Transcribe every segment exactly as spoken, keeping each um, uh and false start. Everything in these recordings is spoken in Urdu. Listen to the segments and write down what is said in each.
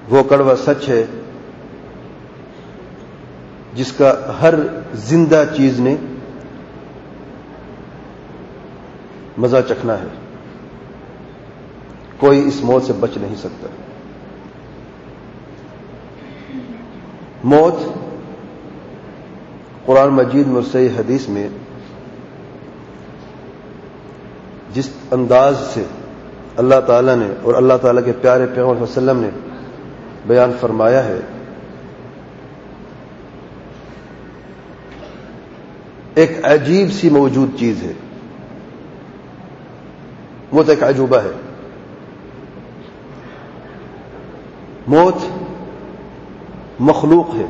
وہ کڑوا سچ ہے جس کا ہر زندہ چیز نے مزہ چکھنا ہے. کوئی اس موت سے بچ نہیں سکتا. موت قرآن مجید میں اور صحیح حدیث میں جس انداز سے اللہ تعالیٰ نے اور اللہ تعالیٰ کے پیارے پیغمبر صلی اللہ علیہ وسلم نے بیان فرمایا ہے، ایک عجیب سی موجود چیز ہے. موت ایک عجوبہ ہے. موت مخلوق ہے.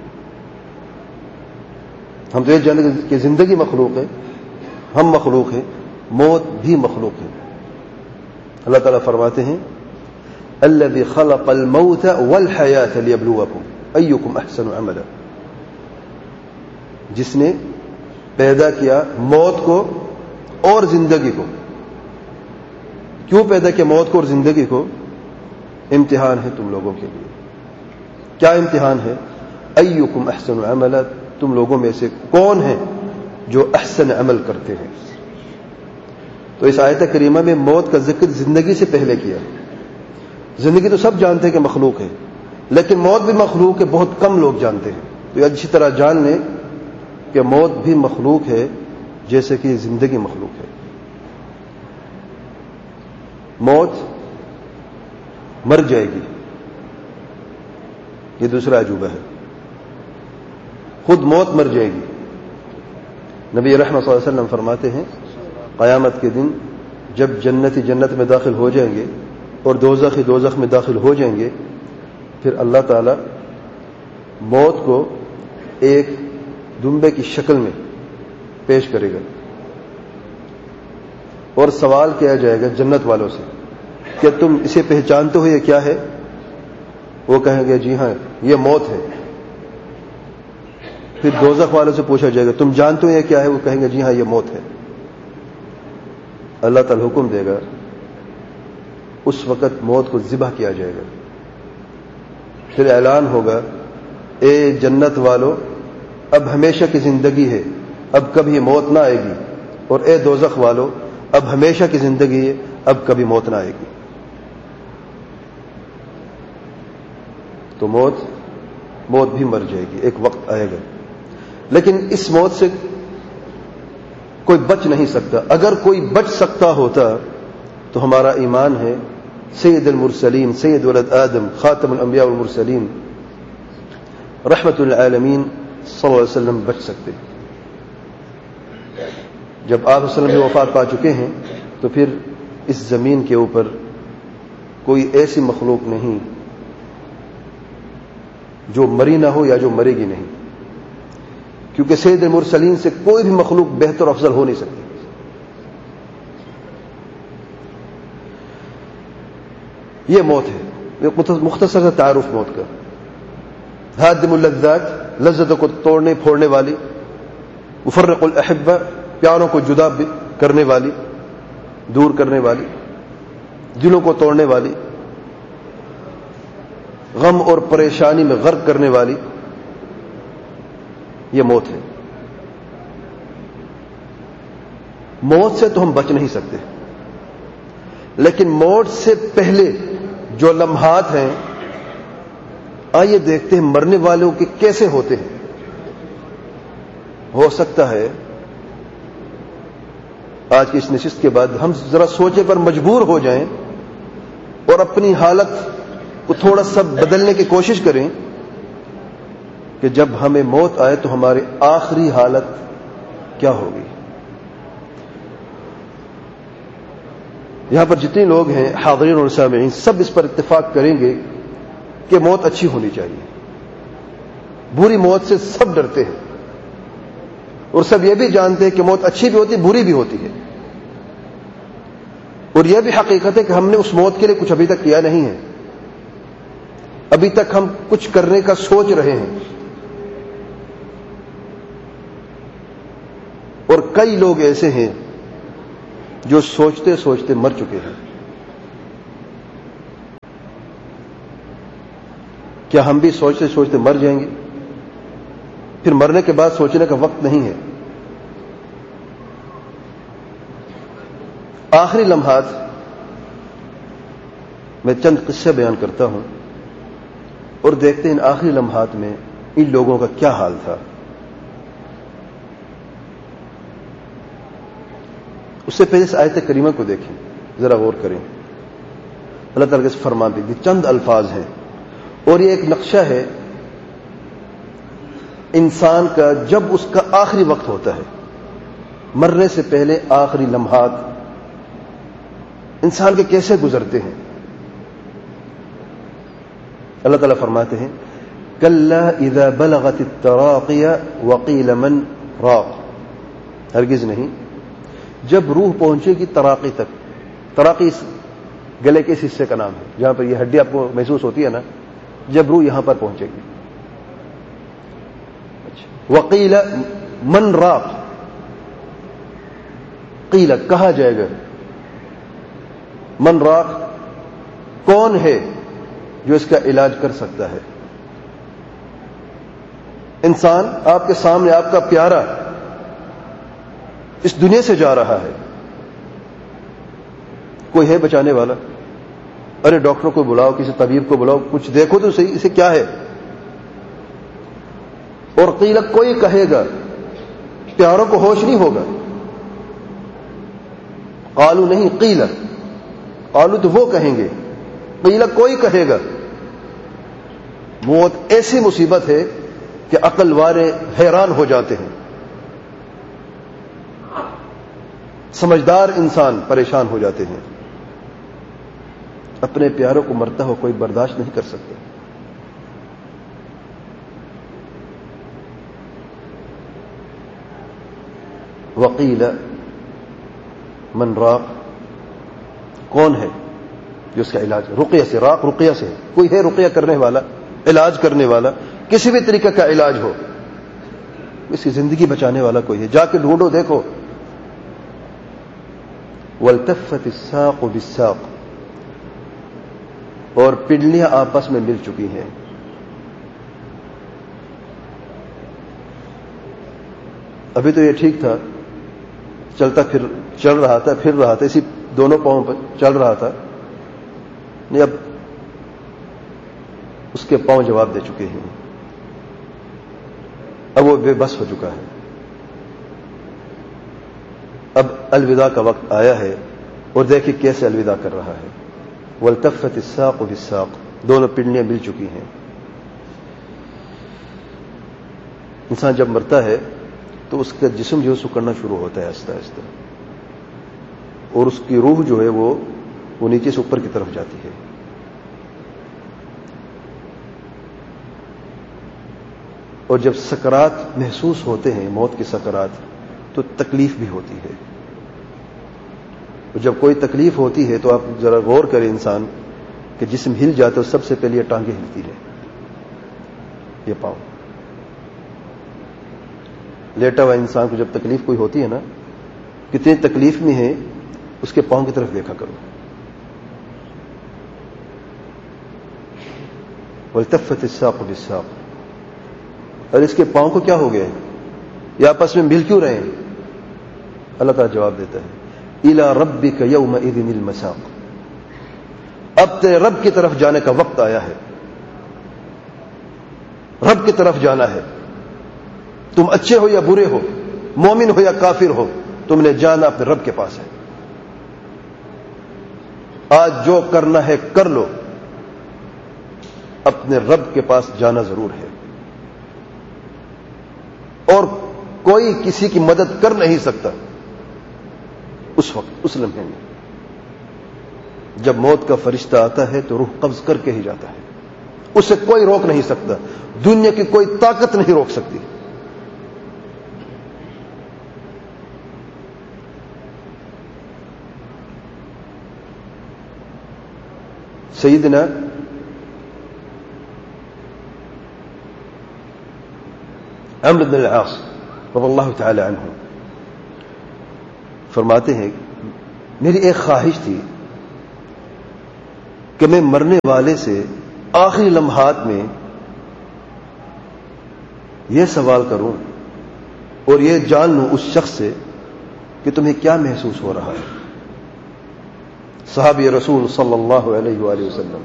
ہم تو یہ جانتے ہیں کہ زندگی مخلوق ہے، ہم مخلوق ہیں، موت بھی مخلوق ہے. اللہ تعالیٰ فرماتے ہیں الذی خلق الموت والحیاۃ لیبلوکم ایکم احسن عملا، جس نے پیدا کیا موت کو اور زندگی کو. کیوں پیدا کیا موت کو اور زندگی کو؟ امتحان ہے تم لوگوں کے لیے. کیا امتحان ہے؟ ایکم احسن عملا، تم لوگوں میں سے کون ہیں جو احسن عمل کرتے ہیں. تو اس آیت کریمہ میں موت کا ذکر زندگی سے پہلے کیا. زندگی تو سب جانتے ہیں کہ مخلوق ہے، لیکن موت بھی مخلوق ہے، بہت کم لوگ جانتے ہیں. تو اچھی طرح جان لیں کہ موت بھی مخلوق ہے جیسے کہ زندگی مخلوق ہے. موت مر جائے گی، یہ دوسرا عجوبہ ہے. خود موت مر جائے گی. نبی رحمت صلی اللہ علیہ وسلم فرماتے ہیں قیامت کے دن جب جنتی جنت میں داخل ہو جائیں گے اور دوزخی دوزخ میں داخل ہو جائیں گے، پھر اللہ تعالی موت کو ایک دمبے کی شکل میں پیش کرے گا اور سوال کیا جائے گا جنت والوں سے کہ تم اسے پہچانتے ہو یہ کیا ہے؟ وہ کہیں گے جی ہاں یہ موت ہے. پھر دوزخ والوں سے پوچھا جائے گا تم جانتے ہو یہ کیا ہے؟ وہ کہیں گے جی ہاں یہ موت ہے. اللہ تعالی حکم دے گا، اس وقت موت کو ذبح کیا جائے گا. پھر اعلان ہوگا اے جنت والو اب ہمیشہ کی زندگی ہے، اب کبھی موت نہ آئے گی، اور اے دوزخ والو اب ہمیشہ کی زندگی ہے، اب کبھی موت نہ آئے گی. تو موت موت بھی مر جائے گی، ایک وقت آئے گا. لیکن اس موت سے کوئی بچ نہیں سکتا. اگر کوئی بچ سکتا ہوتا تو ہمارا ایمان ہے سید المرسلین، سید ولد آدم، خاتم الانبیاء والمرسلین، رحمت العالمین صلی اللہ علیہ وسلم بچ سکتے. جب آپ صلی اللہ علیہ وسلم بھی وفات پا چکے ہیں تو پھر اس زمین کے اوپر کوئی ایسی مخلوق نہیں جو مری نہ ہو یا جو مرے گی نہیں، کیونکہ سید المرسلین سے کوئی بھی مخلوق بہتر و افضل ہو نہیں سکتی. یہ موت ہے، مختصر سا تعارف موت کا. ہادم اللذات، لذتوں کو توڑنے پھوڑنے والی، مفرق الاحبہ، پیاروں کو جدا کرنے والی، دور کرنے والی، دلوں کو توڑنے والی، غم اور پریشانی میں غرق کرنے والی، یہ موت ہے. موت سے تو ہم بچ نہیں سکتے، لیکن موت سے پہلے جو لمحات ہیں آئیے دیکھتے ہیں مرنے والوں کے کیسے ہوتے ہیں. ہو سکتا ہے آج کی اس نشست کے بعد ہم ذرا سوچے پر مجبور ہو جائیں اور اپنی حالت کو تھوڑا سا بدلنے کی کوشش کریں کہ جب ہمیں موت آئے تو ہماری آخری حالت کیا ہوگی. یہاں پر جتنے لوگ ہیں حاضرین اور سامعین سب اس پر اتفاق کریں گے کہ موت اچھی ہونی چاہیے. بری موت سے سب ڈرتے ہیں اور سب یہ بھی جانتے ہیں کہ موت اچھی بھی ہوتی ہے بری بھی ہوتی ہے. اور یہ بھی حقیقت ہے کہ ہم نے اس موت کے لیے کچھ ابھی تک کیا نہیں ہے. ابھی تک ہم کچھ کرنے کا سوچ رہے ہیں، اور کئی لوگ ایسے ہیں جو سوچتے سوچتے مر چکے ہیں. کیا ہم بھی سوچتے سوچتے مر جائیں گے؟ پھر مرنے کے بعد سوچنے کا وقت نہیں ہے. آخری لمحات میں چند قصے بیان کرتا ہوں اور دیکھتے ہیں ان آخری لمحات میں ان لوگوں کا کیا حال تھا. اس سے پہلے اس آیت کریمہ کو دیکھیں، ذرا غور کریں. اللہ تعالیٰ کے فرمان بھی چند الفاظ ہیں اور یہ ایک نقشہ ہے انسان کا جب اس کا آخری وقت ہوتا ہے، مرنے سے پہلے آخری لمحات انسان کے کیسے گزرتے ہیں. اللہ تعالیٰ فرماتے ہیں کلا اذا بلغت التراقی وقیل من راق. ہرگز نہیں، جب روح پہنچے گی تراقی تک. تراقی اس گلے کے اس حصے کا نام ہے جہاں پر یہ ہڈی آپ کو محسوس ہوتی ہے نا، جب روح یہاں پر پہنچے گی. وقیل من راق، قیل کہا جائے گا من راق، کون ہے جو اس کا علاج کر سکتا ہے. انسان آپ کے سامنے، آپ کا پیارا اس دنیا سے جا رہا ہے، کوئی ہے بچانے والا؟ ارے ڈاکٹر کو بلاؤ، کسی طبیب کو بلاؤ، کچھ دیکھو تو صحیح اسے کیا ہے. اور قیل کوئی کہے گا، پیاروں کو ہوش نہیں ہوگا. قالو نہیں، قیل. قالو تو وہ کہیں گے، قیل کوئی کہے گا. موت ایسی مصیبت ہے کہ عقل والے حیران ہو جاتے ہیں، سمجھدار انسان پریشان ہو جاتے ہیں. اپنے پیاروں کو مرتا ہو کوئی برداشت نہیں کر سکتا. وقیل من راق، کون ہے جو اس کا علاج؟ رقیہ سے، راق رقیہ سے، کوئی ہے رقیہ کرنے والا، علاج کرنے والا، کسی بھی طریقے کا علاج ہو، اس کی زندگی بچانے والا کوئی ہے؟ جا کے ڈھونڈو، دیکھو. والتفت الساق بالساق، اور پنڈلیاں آپس میں مل چکی ہیں. ابھی تو یہ ٹھیک تھا، چلتا پھر چل رہا تھا، پھر رہا تھا، اسی دونوں پاؤں پر چل رہا تھا. نہیں، اب اس کے پاؤں جواب دے چکے ہیں، اب وہ بے بس ہو چکا ہے. اب الوداع کا وقت آیا ہے اور دیکھیں کیسے الوداع کر رہا ہے. والتفت الساق بالساق، دونوں پنڈلیاں مل چکی ہیں. انسان جب مرتا ہے تو اس کا جسم جو ہے سکڑنا شروع ہوتا ہے آہستہ آہستہ، اور اس کی روح جو ہے وہ وہ نیچے سے اوپر کی طرف جاتی ہے. اور جب سکرات محسوس ہوتے ہیں، موت کی سکرات، تو تکلیف بھی ہوتی ہے. اور جب کوئی تکلیف ہوتی ہے تو آپ ذرا غور کریں انسان کہ جسم ہل جاتا ہے، سب سے پہلے یہ ٹانگیں ہلتی ہے، یہ پاؤں. لیٹا ہوا انسان کو جب تکلیف کوئی ہوتی ہے نا، کتنی تکلیف میں ہے اس کے پاؤں کی طرف دیکھا کرو. والتفت الساق بالساق، اور اس کے پاؤں کو کیا ہو گیا ہے؟ یہ آپس میں مل کیوں رہے ہیں؟ اللہ تعالیٰ جواب دیتا ہے الی ربک یومئذ المساق، اب تیرے رب کی طرف جانے کا وقت آیا ہے. رب کی طرف جانا ہے. تم اچھے ہو یا برے ہو، مومن ہو یا کافر ہو، تم نے جانا اپنے رب کے پاس ہے. آج جو کرنا ہے کر لو، اپنے رب کے پاس جانا ضرور ہے. اور کوئی کسی کی مدد کر نہیں سکتا اس وقت، اس لمحے میں. جب موت کا فرشتہ آتا ہے تو روح قبض کر کے ہی جاتا ہے، اسے کوئی روک نہیں سکتا، دنیا کی کوئی طاقت نہیں روک سکتی. سیدنا عمرو بن العاص رضی اللہ تعالی عنہ فرماتے ہیں میری ایک خواہش تھی کہ میں مرنے والے سے آخری لمحات میں یہ سوال کروں اور یہ جان لوں اس شخص سے کہ تمہیں کیا محسوس ہو رہا ہے. صحابی رسول صلی اللہ علیہ وآلہ وسلم.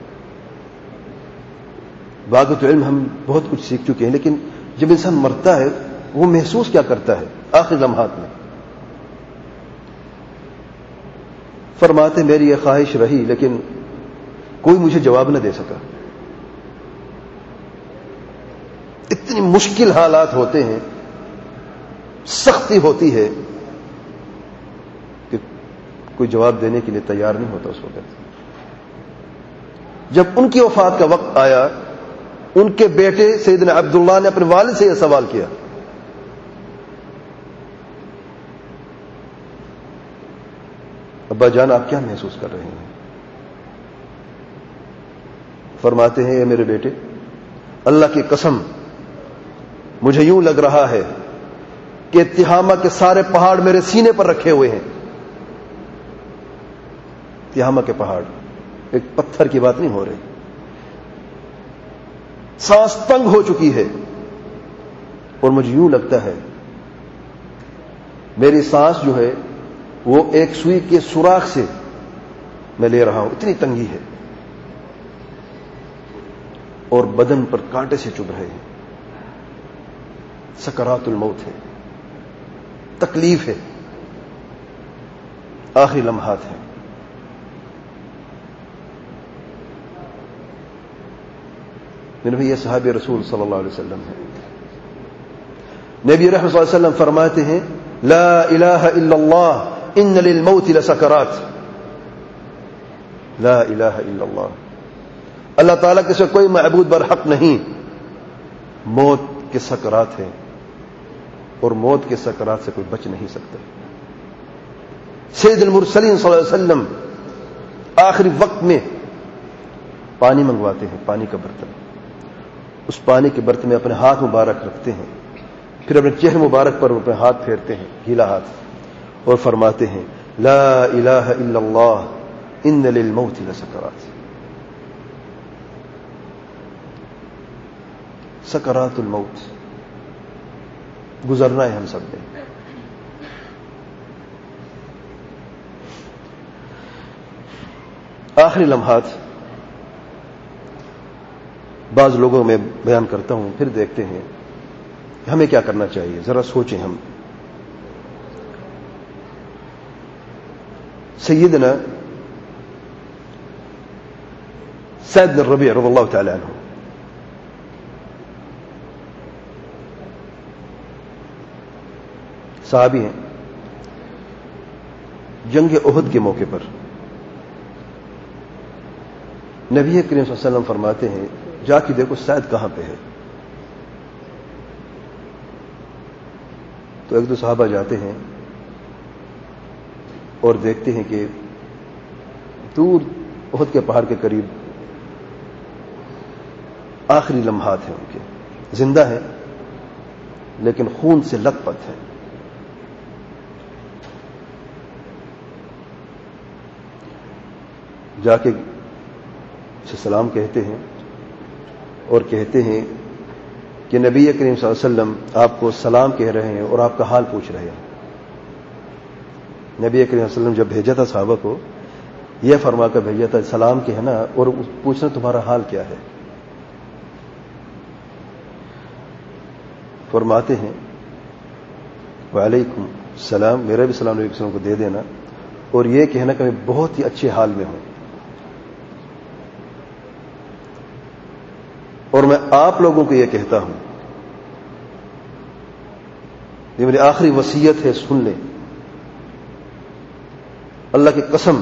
باغت علم ہم بہت کچھ سیکھ چکے ہیں، لیکن جب انسان مرتا ہے وہ محسوس کیا کرتا ہے آخری لمحات میں؟ فرماتے میری یہ خواہش رہی لیکن کوئی مجھے جواب نہ دے سکا. اتنی مشکل حالات ہوتے ہیں، سختی ہوتی ہے کہ کوئی جواب دینے کے لیے تیار نہیں ہوتا اس وقت. جب ان کی وفات کا وقت آیا، ان کے بیٹے سیدنا عبداللہ نے اپنے والد سے یہ سوال کیا، ابا جان آپ کیا محسوس کر رہے ہیں؟ فرماتے ہیں اے میرے بیٹے، اللہ کی قسم مجھے یوں لگ رہا ہے کہ تہامہ کے سارے پہاڑ میرے سینے پر رکھے ہوئے ہیں. تہامہ کے پہاڑ ایک پتھر کی بات نہیں ہو رہی. سانس تنگ ہو چکی ہے اور مجھے یوں لگتا ہے میری سانس جو ہے وہ ایک سوئی کے سوراخ سے میں لے رہا ہوں، اتنی تنگی ہے، اور بدن پر کانٹے سے چبھ رہے ہیں. سکرات الموت ہے، تکلیف ہے، آخری لمحات ہیں. میرے بھائی یہ صحابی رسول صلی اللہ علیہ وسلم ہے. نبی رحمۃ صلی اللہ علیہ وسلم فرماتے ہیں لا الہ الا اللہ ان للموت لسکرات. لا الہ الا اللہ، اللہ تعالیٰ کے سوا کوئی معبود برحق نہیں، موت کے سکرات ہیں اور موت کے سکرات سے کوئی بچ نہیں سکتا. سید المرسلین صلی اللہ علیہ وسلم آخری وقت میں پانی منگواتے ہیں، پانی کا برتن. اس پانی کے برتن میں اپنے ہاتھ مبارک رکھتے ہیں، پھر اپنے چہرے مبارک پر اپنے ہاتھ پھیرتے ہیں، گیلا ہاتھ، اور فرماتے ہیں لا الہ الا اللہ ان للموت لسکرات. سکرات الموت گزرنا ہے ہم سب نے. آخری لمحات بعض لوگوں میں بیان کرتا ہوں، پھر دیکھتے ہیں ہمیں کیا کرنا چاہیے. ذرا سوچیں. ہم سیدنا سعد بن الربیع رضی اللہ تعالی عنہ صحابی ہیں. جنگ احد کے موقع پر نبی کریم صلی اللہ علیہ وسلم فرماتے ہیں جا کے دیکھو سعد کہاں پہ ہے. تو ایک دو صحابہ جاتے ہیں اور دیکھتے ہیں کہ دور احد کے پہاڑ کے قریب آخری لمحات ہیں ان کے. زندہ ہیں لیکن خون سے لت پت ہیں. جا کے اسے سلام کہتے ہیں اور کہتے ہیں کہ نبی کریم صلی اللہ علیہ وسلم آپ کو سلام کہہ رہے ہیں اور آپ کا حال پوچھ رہے ہیں. نبی کریم صلی اللہ علیہ وسلم جب بھیجا تھا صحابہ کو یہ فرما کر بھیجا تھا سلام کہنا اور پوچھنا تمہارا حال کیا ہے. فرماتے ہیں وعلیکم السلام، میرا بھی سلام نبی صلی اللہ علیہ وسلم کو دے دینا اور یہ کہنا کہ میں بہت ہی اچھے حال میں ہوں اور میں آپ لوگوں کو یہ کہتا ہوں یہ میری آخری وصیت ہے، سن لیں. اللہ کی قسم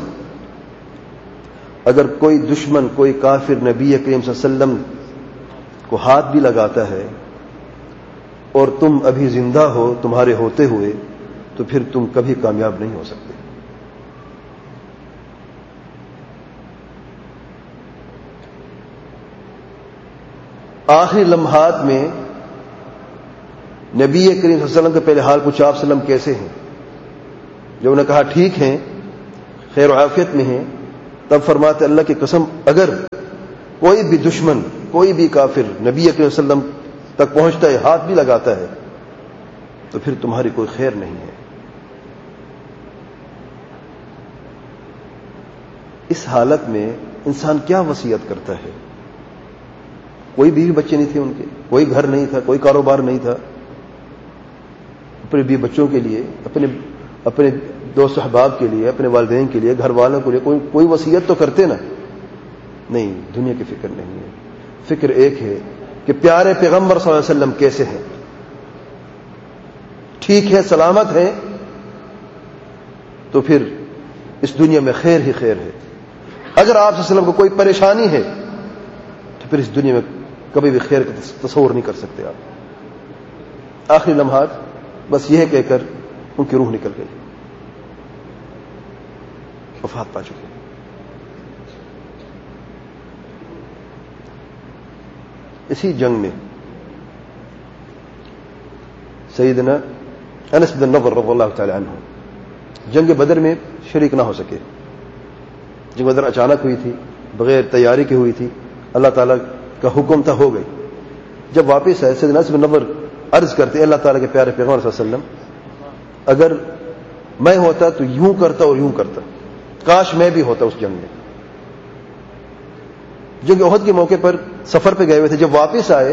اگر کوئی دشمن کوئی کافر نبی کریم صلی اللہ علیہ وسلم کو ہاتھ بھی لگاتا ہے اور تم ابھی زندہ ہو تمہارے ہوتے ہوئے تو پھر تم کبھی کامیاب نہیں ہو سکتے. آخری لمحات میں نبی کریم صلی اللہ علیہ وسلم کے پہلے حال پوچھا آپ وسلم کیسے ہیں. جب انہوں نے کہا ٹھیک ہیں، خیر و عافیت میں ہیں، تب فرماتے اللہ کی قسم اگر کوئی بھی دشمن کوئی بھی کافر نبی کریم صلی اللہ علیہ وسلم تک پہنچتا ہے، ہاتھ بھی لگاتا ہے، تو پھر تمہاری کوئی خیر نہیں ہے۔ اس حالت میں انسان کیا وصیت کرتا ہے؟ کوئی بیوی بچے نہیں تھے ان کے، کوئی گھر نہیں تھا، کوئی کاروبار نہیں تھا، اپنے بیوی بچوں کے لیے، اپنے اپنے دوست احباب کے لیے، اپنے والدین کے لیے، گھر والوں کے لیے کوئی کوئی وصیت تو کرتے نا؟ نہیں، دنیا کی فکر نہیں ہے۔ فکر ایک ہے کہ پیارے پیغمبر صلی اللہ علیہ وسلم کیسے ہیں، ٹھیک ہے، سلامت ہیں، تو پھر اس دنیا میں خیر ہی خیر ہے۔ اگر آپ صلی اللہ علیہ وسلم کو کوئی پریشانی ہے تو پھر اس دنیا میں کبھی بھی خیر کا تصور نہیں کر سکتے آپ۔ آخری لمحات بس یہ کہہ کر ان کی روح نکل گئی، وفات پا چکے۔ اسی جنگ میں سیدنا انس بن نضر رضی اللہ تعالی عنہ جنگ بدر میں شریک نہ ہو سکے۔ جنگ بدر اچانک ہوئی تھی، بغیر تیاری کی ہوئی تھی، اللہ تعالیٰ کا حکم تھا، ہو گئی۔ جب واپس آئے سیدنا انس بن نضر عرض کرتے اللہ تعالیٰ کے پیارے پیغمبر صلی اللہ علیہ وسلم، اگر میں ہوتا تو یوں کرتا اور یوں کرتا، کاش میں بھی ہوتا اس جنگ میں۔ جنگ احد کے موقع پر سفر پہ گئے ہوئے تھے، جب واپس آئے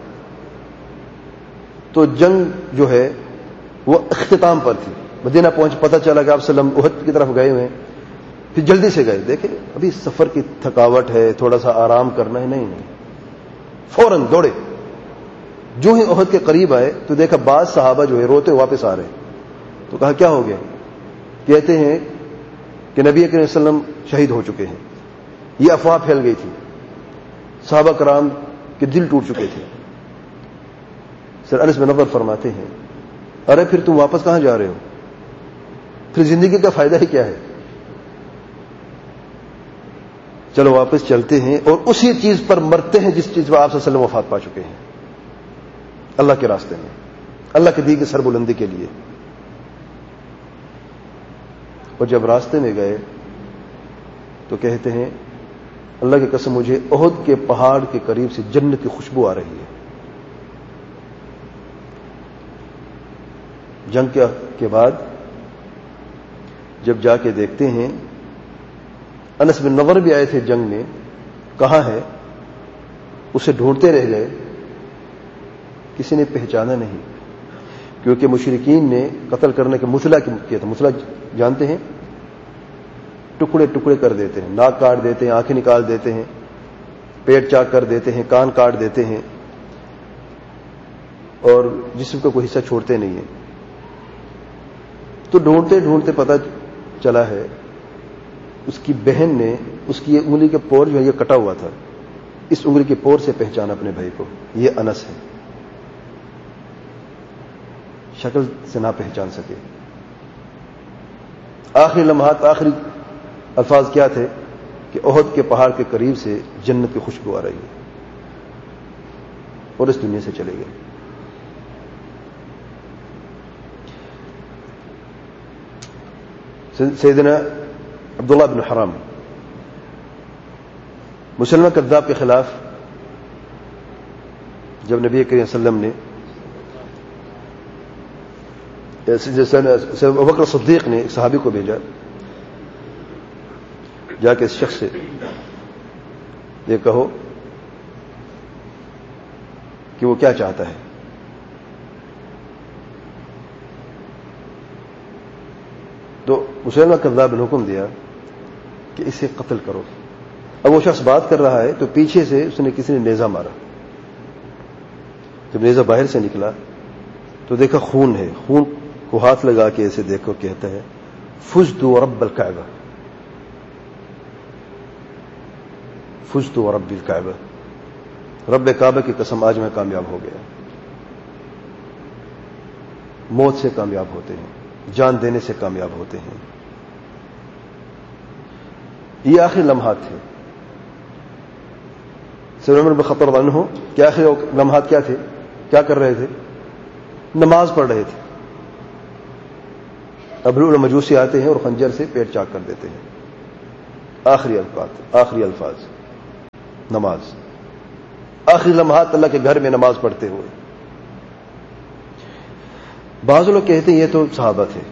تو جنگ جو ہے وہ اختتام پر تھی۔ مدینہ پہنچ پتہ چلا کہ آپ صلی اللہ علیہ وسلم احد کی طرف گئے ہوئے ہیں، پھر جلدی سے گئے، دیکھیں ابھی سفر کی تھکاوٹ ہے، تھوڑا سا آرام کرنا ہے، نہیں نہیں فوراً دوڑے۔ جو ہی احد کے قریب آئے تو دیکھا بعض صحابہ جو ہے روتے واپس آ رہے ہیں، تو کہا کیا ہو گیا؟ کہتے ہیں کہ نبی کریم صلی اللہ علیہ وسلم شہید ہو چکے ہیں۔ یہ افواہ پھیل گئی تھی، صحابہ کرام کے دل ٹوٹ چکے تھے۔ سر انس بن نضر فرماتے ہیں ارے پھر تم واپس کہاں جا رہے ہو؟ پھر زندگی کا فائدہ ہی کیا ہے؟ چلو واپس چلتے ہیں اور اسی چیز پر مرتے ہیں جس چیز پر آپ صلی اللہ علیہ وسلم وفات پا چکے ہیں، اللہ کے راستے میں، اللہ کے دین کی سربلندی کے لیے۔ اور جب راستے میں گئے تو کہتے ہیں اللہ کی قسم مجھے احد کے پہاڑ کے قریب سے جنت کی خوشبو آ رہی ہے۔ جنگ کے بعد جب جا کے دیکھتے ہیں، انس بن نضر بھی آئے تھے جنگ میں، کہاں ہے؟ اسے ڈھونڈتے رہ گئے، کسی نے پہچانا نہیں، کیونکہ مشرکین نے قتل کرنے کے مثلا کیا تھا۔ مثلا جانتے ہیں؟ ٹکڑے ٹکڑے کر دیتے ہیں، ناک کاٹ دیتے ہیں، آنکھیں نکال دیتے ہیں، پیٹ چاک کر دیتے ہیں، کان کاٹ دیتے ہیں، اور جسم کا کوئی حصہ چھوڑتے نہیں ہیں۔ تو ڈھونڈتے ڈھونڈتے پتہ چلا ہے اس کی بہن نے اس کی یہ انگلی کے پور جو ہے یہ کٹا ہوا تھا، اس انگلی کے پور سے پہچانا اپنے بھائی کو، یہ انس ہے۔ شکل سے نہ پہچان سکے۔ آخری لمحات، آخری الفاظ کیا تھے کہ احد کے پہاڑ کے قریب سے جنت کی خوشبو آ رہی ہے، اور اس دنیا سے چلے گئے۔ سیدنا عبداللہ بن حرام مسلمہ کذاب کے خلاف جب نبی کریم صلی اللہ علیہ وسلم نے، ابوبکر صدیق نے ایک صحابی کو بھیجا، جا کے اس شخص سے یہ کہو کہ وہ کیا چاہتا ہے۔ تو مسلمہ کذاب نے حکم دیا کہ اسے قتل کرو۔ اب وہ شخص بات کر رہا ہے تو پیچھے سے اس نے کسی نے نیزہ مارا۔ جب نیزہ باہر سے نکلا تو دیکھا خون ہے، خون کو ہاتھ لگا کے اسے دیکھو، کہتا ہے فزت ورب الکعبہ، فزت ورب الکعبہ، رب کعبہ کی قسم آج میں کامیاب ہو گیا۔ موت سے کامیاب ہوتے ہیں، جان دینے سے کامیاب ہوتے ہیں۔ یہ آخری لمحات تھے سیدنا عمر بن خطاب رضی اللہ عنہ کے آخری لمحات کیا تھے؟ کیا کر رہے تھے؟ نماز پڑھ رہے تھے۔ ابرو مجوسی آتے ہیں اور خنجر سے پیٹ چاک کر دیتے ہیں۔ آخری الفاظ، آخری الفاظ نماز، آخری لمحات اللہ کے گھر میں نماز پڑھتے ہوئے۔ بعض لوگ کہتے ہیں یہ تو صحابہ تھے.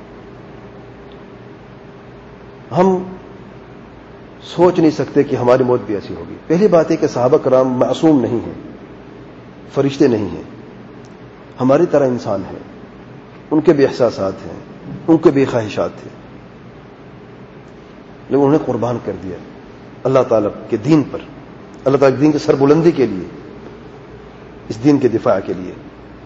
ہم سوچ نہیں سکتے کہ ہماری موت بھی ایسی ہوگی. پہلی بات ہے کہ صحابہ کرام معصوم نہیں ہیں, فرشتے نہیں ہیں, ہماری طرح انسان ہیں, ان کے بھی احساسات ہیں, ان کے بھی خواہشات تھے, لیکن انہوں نے قربان کر دیا اللہ تعالیٰ کے دین پر, اللہ تعالیٰ کے دین کی سربلندی کے لیے, اس دین کے دفاع کے لیے.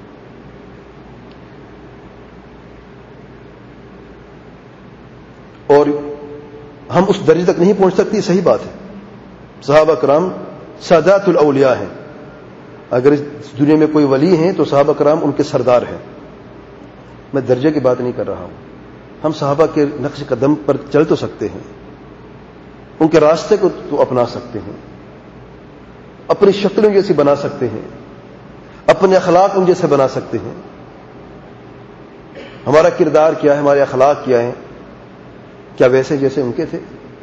اور ہم اس درجے تک نہیں پہنچ سکتی, صحیح بات ہے. صحابہ کرام سادات الاولیاء ہیں. اگر اس دنیا میں کوئی ولی ہیں تو صحابہ کرام ان کے سردار ہیں. میں درجے کی بات نہیں کر رہا ہوں. ہم صحابہ کے نقش قدم پر چل تو سکتے ہیں, ان کے راستے کو تو اپنا سکتے ہیں, اپنی شکلوں جیسی بنا سکتے ہیں, اپنے اخلاق ان جیسے بنا سکتے ہیں. ہمارا کردار کیا ہے, ہمارے اخلاق کیا ہیں, کیا ویسے جیسے ان کے تھے؟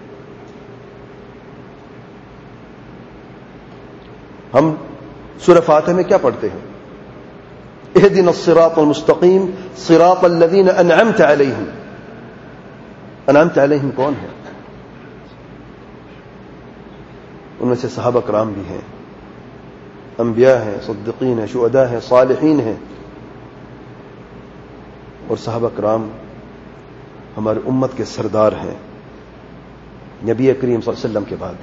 ہم سورہ فاتحہ میں کیا پڑھتے ہیں؟ اهدنا الصراط المستقیم صراط الذین انعمت علیہم. انعمت علیہم کون ہے؟ ان میں سے صحابہ کرام بھی ہیں, انبیاء ہیں, صدیقین ہیں, شہداء ہیں, صالحین ہیں. اور صحابہ کرام ہمارے امت کے سردار ہیں نبی کریم صلی اللہ علیہ وسلم کے بعد.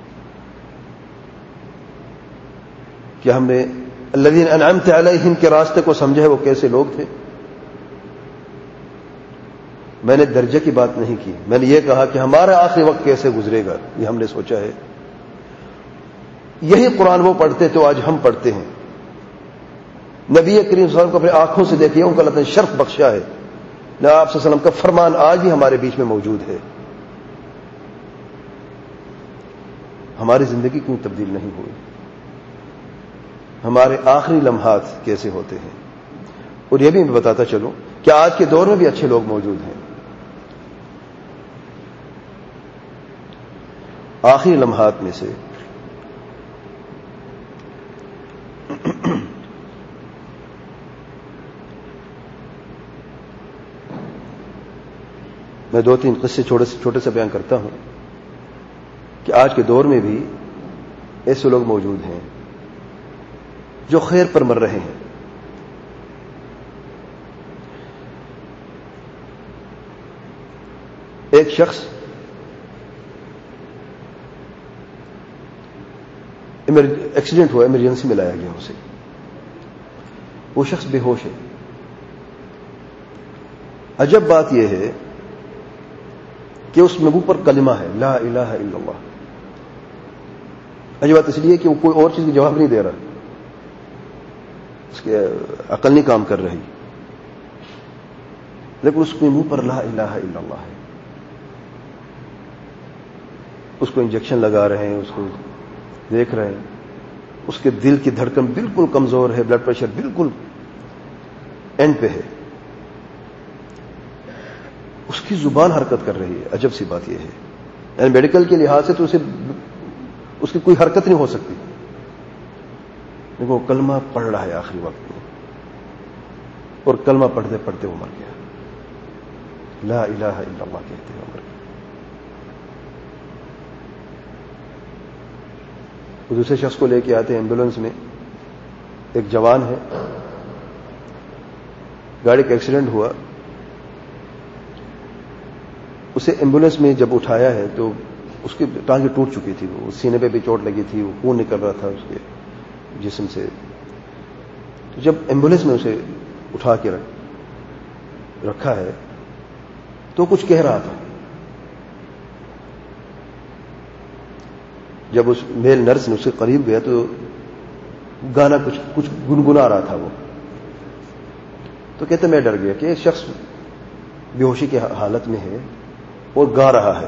کیا ہم نے الذین انعمت علیہم کے راستے کو سمجھا ہے وہ کیسے لوگ تھے؟ میں نے درجے کی بات نہیں کی, میں نے یہ کہا کہ ہمارا آخری وقت کیسے گزرے گا, یہ ہم نے سوچا ہے. یہی قرآن وہ پڑھتے تو آج ہم پڑھتے ہیں. نبی کریم صلی اللہ علیہ وسلم کو اپنی آنکھوں سے دیکھیے, ان کو اللہ نے شرف بخشا ہے. نہ آپ صلی اللہ علیہ وسلم کا فرمان آج بھی ہمارے بیچ میں موجود ہے. ہماری زندگی کیوں تبدیل نہیں ہوئی؟ ہمارے آخری لمحات کیسے ہوتے ہیں؟ اور یہ بھی میں بتاتا چلوں کہ آج کے دور میں بھی اچھے لوگ موجود ہیں. آخری لمحات میں سے میں دو تین قصے چھوٹے سے چھوٹے سے بیان کرتا ہوں کہ آج کے دور میں بھی ایسے لوگ موجود ہیں جو خیر پر مر رہے ہیں. ایک شخص ایکسیڈنٹ ہوا, ایمرجنسی میں لایا گیا اسے. وہ شخص بے ہوش ہے. عجب بات یہ ہے کہ اس میں منہ پر کلمہ ہے لا الہ الا اللہ. عجب بات اس لیے کہ وہ کوئی اور چیز کا جواب نہیں دے رہا, اس کی عقل نہیں کام کر رہی, لیکن اس کے منہ پر لا الہ الا اللہ ہے. اس کو انجیکشن لگا رہے ہیں, اس کو دیکھ رہے ہیں, اس کے دل کی دھڑکن بالکل کمزور ہے, بلڈ پریشر بالکل اینڈ پہ ہے, اس کی زبان حرکت کر رہی ہے. عجب سی بات یہ ہے, یعنی میڈیکل کے لحاظ سے تو اسے اس کی کوئی حرکت نہیں ہو سکتی, لیکن وہ کلمہ پڑھ رہا ہے آخری وقت میں, اور کلمہ پڑھتے پڑھتے وہ مر گیا. لا الہ الا اللہ کہتے ہیں, مر گیا. وہ دوسرے شخص کو لے کے آتے ہیں ایمبولینس میں. ایک جوان ہے, گاڑی کا ایکسیڈنٹ ہوا, اسے ایمبولینس میں جب اٹھایا ہے تو اس کی ٹانگیں ٹوٹ چکی تھی, وہ سینے پہ بھی چوٹ لگی تھی, وہ خون نکل رہا تھا اس کے جسم سے. تو جب ایمبولینس میں اسے اٹھا کے رکھا ہے تو کچھ کہہ رہا تھا. جب اس میل نرس نے اس کے قریب گیا تو گانا کچھ کچھ گنگنا رہا تھا وہ. تو کہتے میں ڈر گیا کہ ایک شخص بے ہوشی کی حالت میں ہے اور گا رہا ہے.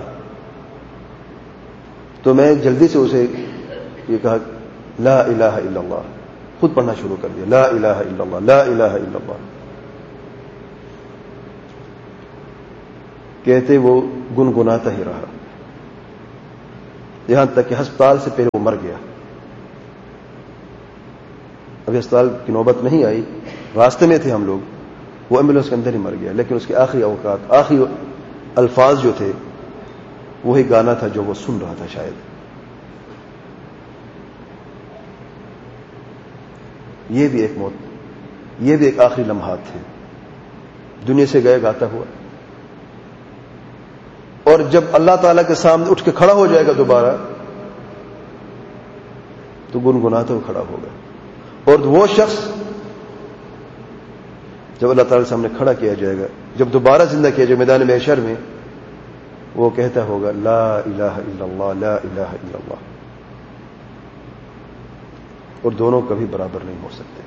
تو میں جلدی سے اسے یہ کہا لا الہ الا اللہ, خود پڑھنا شروع کر دیا, لا الہ الا اللہ, لا الہ الا اللہ. کہتے وہ گنگناتا ہی رہا یہاں تک کہ ہسپتال سے پہلے وہ مر گیا. ابھی ہسپتال کی نوبت نہیں آئی, راستے میں تھے ہم لوگ, وہ ایمبولینس کے اندر ہی مر گیا، لیکن اس کے آخری اوقات، آخری الفاظ جو تھے وہی گانا تھا جو وہ سن رہا تھا شاید. یہ بھی ایک موت، یہ بھی ایک آخری لمحات تھے. دنیا سے گئے گاتا ہوا، اور جب اللہ تعالیٰ کے سامنے اٹھ کے کھڑا ہو جائے گا دوبارہ تو گنگناتا ہوا کھڑا ہوگا. اور وہ شخص جب اللہ تعالیٰ کے سامنے کھڑا کیا جائے گا، جب دوبارہ زندہ کیا جائے میدان محشر میں، وہ کہتا ہوگا لا الہ الا اللہ، لا الہ الا اللہ. اور دونوں کبھی برابر نہیں ہو سکتے.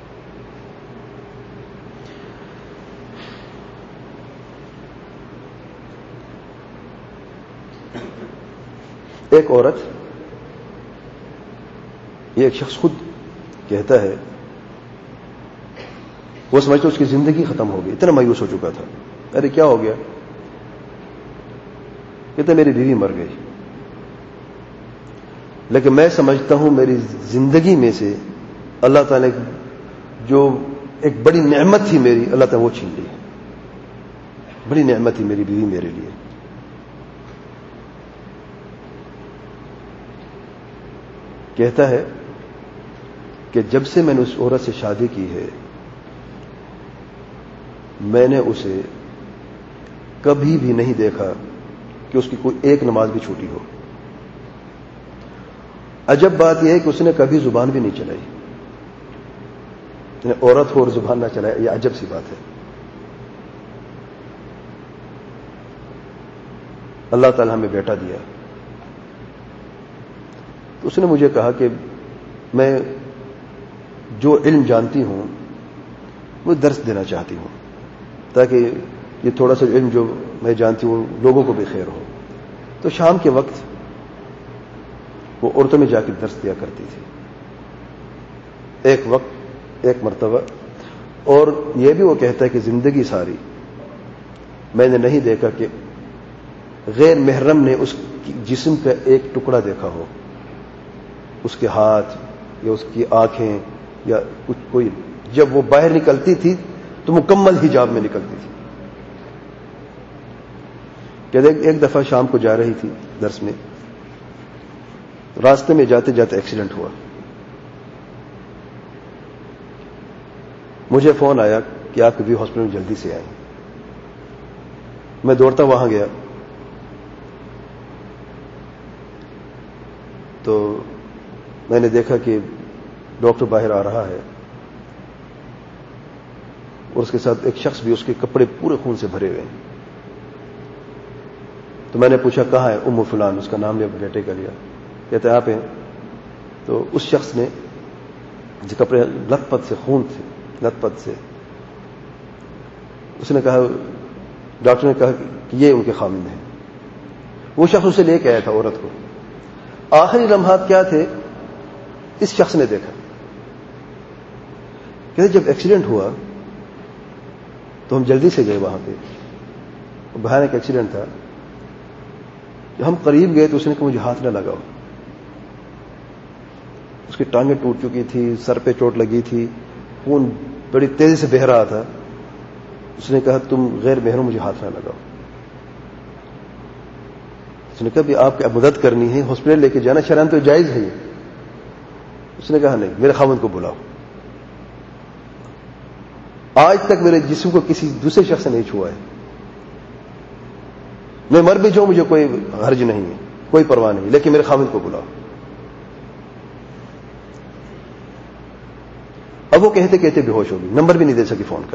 ایک عورت، یہ ایک شخص خود کہتا ہے، وہ سمجھتا اس کی زندگی ختم ہو گئی، اتنا مایوس ہو چکا تھا. ارے کیا ہو گیا؟ کہتا میری بیوی مر گئی، لیکن میں سمجھتا ہوں میری زندگی میں سے اللہ تعالیٰ نے جو ایک بڑی نعمت تھی میری، اللہ تعالیٰ وہ چھین لی. بڑی نعمت تھی میری بیوی میرے لیے. کہتا ہے کہ جب سے میں نے اس عورت سے شادی کی ہے، میں نے اسے کبھی بھی نہیں دیکھا کہ اس کی کوئی ایک نماز بھی چھوٹی ہو. عجب بات یہ ہے کہ اس نے کبھی زبان بھی نہیں چلائی. یعنی عورت ہو اور زبان نہ چلائے، یہ عجب سی بات ہے. اللہ تعالیٰ ہمیں بیٹا دیا تو اس نے مجھے کہا کہ میں جو علم جانتی ہوں وہ درس دینا چاہتی ہوں، تاکہ یہ تھوڑا سا علم جو میں جانتی ہوں لوگوں کو بھی خیر ہو. تو شام کے وقت وہ عورتوں میں جا کے درس دیا کرتی تھی ایک وقت، ایک مرتبہ. اور یہ بھی وہ کہتا ہے کہ زندگی ساری میں نے نہیں دیکھا کہ غیر محرم نے اس کی جسم کا ایک ٹکڑا دیکھا ہو، اس کے ہاتھ یا اس کی آنکھیں یا کچھ کوئی. جب وہ باہر نکلتی تھی تو مکمل حجاب میں نکلتی تھی. کہ ایک دفعہ شام کو جا رہی تھی درس میں، راستے میں جاتے جاتے ایکسیڈنٹ ہوا. مجھے فون آیا کہ آپ کبھی ہاسپٹل میں جلدی سے آئیں. میں دوڑتا وہاں گیا تو میں نے دیکھا کہ ڈاکٹر باہر آ رہا ہے اور اس کے ساتھ ایک شخص بھی، اس کے کپڑے پورے خون سے بھرے ہوئے ہیں. تو میں نے پوچھا کہاں ہے؟ ام فلان، اس کا نام لیا، بیٹے کا لیا. کہتے آپ ہیں؟ تو اس شخص نے جو کپڑے لت پت سے خون تھے، لت پت سے، اس نے کہا، ڈاکٹر نے کہا کہ یہ ان کے خامند ہیں. وہ شخص اسے لے کے آیا تھا عورت کو. آخری لمحات کیا تھے اس شخص نے دیکھا. کہتے جب ایکسیڈنٹ ہوا تو ہم جلدی سے گئے وہاں پہ، بھیانک ایکسیڈنٹ تھا. جب ہم قریب گئے تو اس نے کہا مجھے ہاتھ نہ لگاؤ. اس کی ٹانگیں ٹوٹ چکی تھی، سر پہ چوٹ لگی تھی، خون بڑی تیزی سے بہہ رہا تھا. اس نے کہا تم غیر محرم، مجھے ہاتھ نہ لگاؤ. اس نے کہا بھی آپ کی مدد کرنی ہے، ہاسپٹل لے کے جانا شرعاً تو جائز ہے. اس نے کہا نہیں، میرے خاوند کو بلاؤ. آج تک میرے جسم کو کسی دوسرے شخص نے نہیں چھوا ہے. میں مر بھی جاؤں مجھے کوئی حرج نہیں ہے، کوئی پرواہ نہیں، لیکن میرے خاوند کو بلاؤ. اب وہ کہتے کہتے بے ہوش ہو گئی، نمبر بھی نہیں دے سکی فون کا.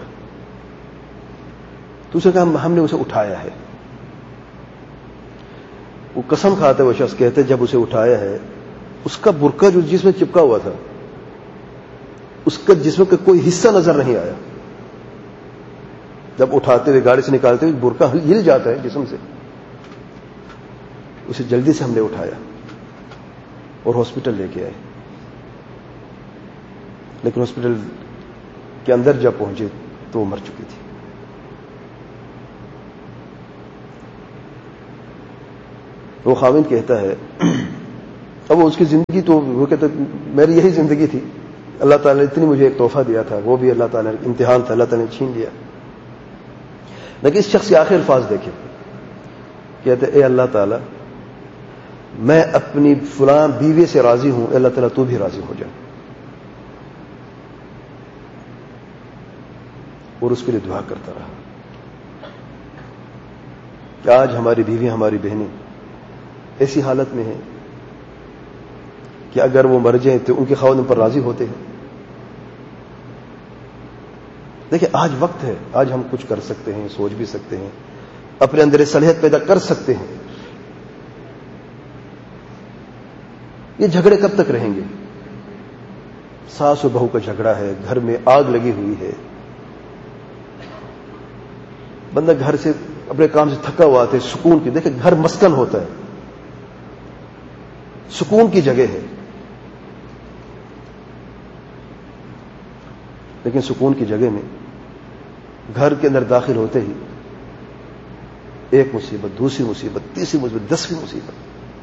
تو اسے کہا ہم نے اسے اٹھایا ہے. وہ قسم کھاتا ہے وہ شخص، کہتے جب اسے اٹھایا ہے اس کا برقع جو جسم میں چپکا ہوا تھا، اس کا جسم کا کوئی حصہ نظر نہیں آیا. جب اٹھاتے ہوئے گاڑی سے نکالتے ہوئے برقع ہل جاتا ہے جسم سے. اسے جلدی سے ہم نے اٹھایا اور ہاسپٹل لے کے آئے. لیکن ہاسپٹل کے اندر جب پہنچے تو وہ مر چکی تھی. وہ خاوند کہتا ہے، اب وہ اس کی زندگی تو وہ کہتا ہے میری یہی زندگی تھی، اللہ تعالیٰ نے اتنی مجھے ایک تحفہ دیا تھا، وہ بھی اللہ تعالیٰ نے امتحان تھا، اللہ تعالیٰ نے چھین لیا. لیکن اس شخص کے آخر الفاظ دیکھیں، کہتے اے اللہ تعالیٰ میں اپنی فلاں بیوی سے راضی ہوں، اے اللہ تعالیٰ تو بھی راضی ہو جائے، اور اس کے لیے دعا کرتا رہا کہ آج ہماری بیوی ہماری بہنیں ایسی حالت میں ہیں کہ اگر وہ مر جائیں تو ان کے خاوند ان پر راضی ہوتے ہیں۔ دیکھیں آج وقت ہے، آج ہم کچھ کر سکتے ہیں، سوچ بھی سکتے ہیں، اپنے اندر صلاحیت پیدا کر سکتے ہیں۔ یہ جھگڑے کب تک رہیں گے؟ ساس و بہو کا جھگڑا ہے، گھر میں آگ لگی ہوئی ہے، بندہ گھر سے اپنے کام سے تھکا ہوا آتا ہے، سکون کی، دیکھیں گھر مسکن ہوتا ہے، سکون کی جگہ ہے، لیکن سکون کی جگہ میں گھر کے اندر داخل ہوتے ہی ایک مصیبت، دوسری مصیبت، تیسری مصیبت، دسویں مصیبت۔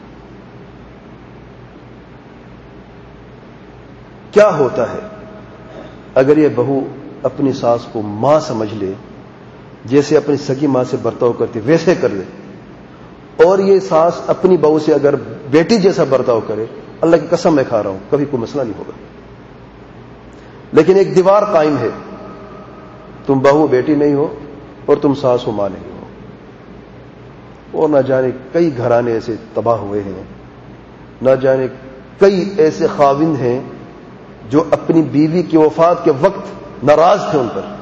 کیا ہوتا ہے اگر یہ بہو اپنی ساس کو ماں سمجھ لے، جیسے اپنی سگی ماں سے برتاؤ کرتی ویسے کر لے، اور یہ ساس اپنی بہو سے اگر بیٹی جیسا برتاؤ کرے، اللہ کی قسم میں کھا رہا ہوں کبھی کوئی مسئلہ نہیں ہوگا۔ لیکن ایک دیوار قائم ہے، تم بہو بیٹی نہیں ہو اور تم ساس و ماں نہیں ہو، اور نہ جانے کئی گھرانے ایسے تباہ ہوئے ہیں، نہ جانے کئی ایسے خاوند ہیں جو اپنی بیوی کی وفات کے وقت ناراض تھے ان پر،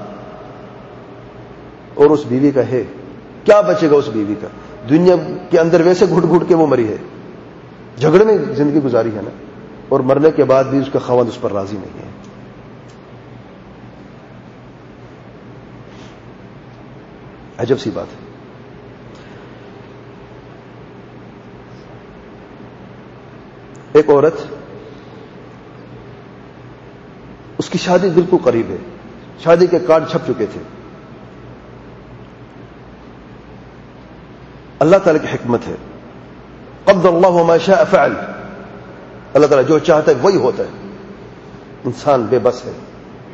اور اس بیوی کا ہے کیا بچے گا؟ اس بیوی کا دنیا کے اندر ویسے گھٹ گھٹ کے وہ مری ہے، جھگڑے میں زندگی گزاری ہے نا، اور مرنے کے بعد بھی اس کا خاوند اس پر راضی نہیں ہے۔ عجب سی بات ہے۔ ایک عورت، اس کی شادی بالکل قریب ہے، شادی کے کارڈ چھپ چکے تھے، اللہ تعالی کی حکمت ہے، قدر اللہ ما شاء فعل، اللہ تعالیٰ جو چاہتا ہے وہی ہوتا ہے، انسان بے بس ہے۔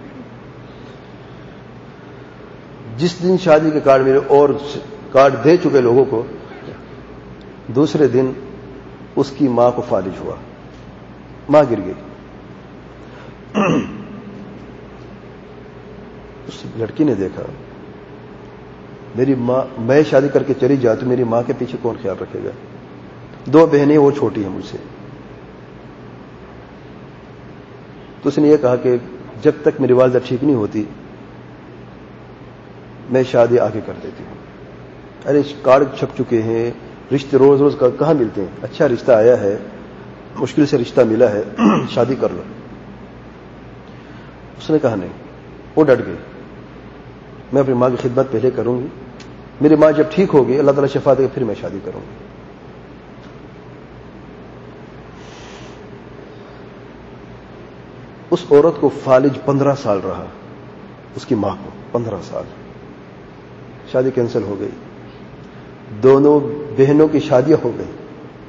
جس دن شادی کے کارڈ میرے اور کارڈ دے چکے لوگوں کو، دوسرے دن اس کی ماں کو فالج ہوا، ماں گر گئی۔ اس لڑکی نے دیکھا میری ماں، میں شادی کر کے چلی جاتی ہوں، میری ماں کے پیچھے کون خیال رکھے گا؟ دو بہنیں، وہ چھوٹی ہیں مجھ سے، تو اس نے یہ کہا کہ جب تک میری والدہ ٹھیک نہیں ہوتی میں شادی آگے کر دیتی ہوں۔ ارے کارڈ چھپ چکے ہیں، رشتے روز روز کہاں ملتے ہیں؟ اچھا رشتہ آیا ہے، مشکل سے رشتہ ملا ہے، شادی کر لو۔ اس نے کہا نہیں، وہ ڈٹ گئی، میں اپنی ماں کی خدمت پہلے کروں گی، میری ماں جب ٹھیک ہوگی اللہ تعالیٰ شفا دے گا پھر میں شادی کروں گی۔ اس عورت کو فالج پندرہ سال رہا، اس کی ماں کو پندرہ سال، شادی کینسل ہو گئی، دونوں بہنوں کی شادیاں ہو گئی،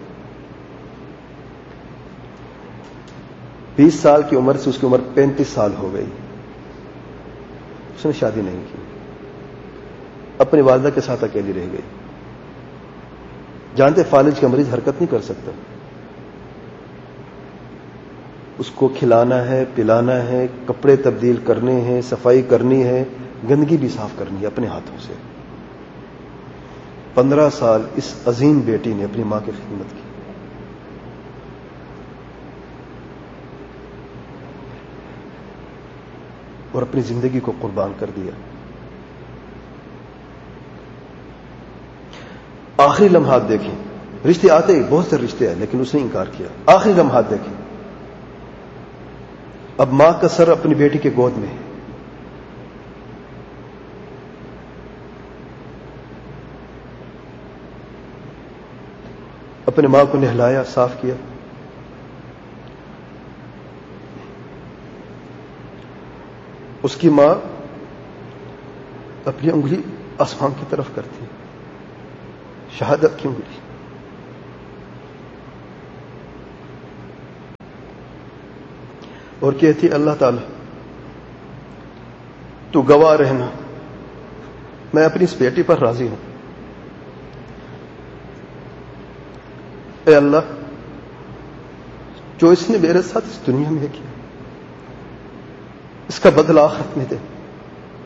بیس سال کی عمر سے اس کی عمر پینتیس سال ہو گئی، اس نے شادی نہیں کی، اپنی والدہ کے ساتھ اکیلی رہ گئی۔ جانتے فالج کا مریض حرکت نہیں کر سکتا، اس کو کھلانا ہے، پلانا ہے، کپڑے تبدیل کرنے ہیں، صفائی کرنی ہے، گندگی بھی صاف کرنی ہے اپنے ہاتھوں سے۔ پندرہ سال اس عظیم بیٹی نے اپنی ماں کی خدمت کی۔ اور اپنی زندگی کو قربان کر دیا۔ آخری لمحات دیکھیں، رشتے آتے ہی بہت سے رشتے آئے لیکن اس نے انکار کیا۔ آخری لمحات دیکھیں، اب ماں کا سر اپنی بیٹی کے گود میں ہے، اپنے ماں کو نہلایا، صاف کیا، اس کی ماں اپنی انگلی آسمان کی طرف کرتی، شہادت کی انگلی، اور کہتی اللہ تعالی تو گواہ رہنا میں اپنی اس بیٹی پر راضی ہوں. اے اللہ، جو اس نے میرے ساتھ اس دنیا میں کیا، اس کا بدلہ آخرت میں دے.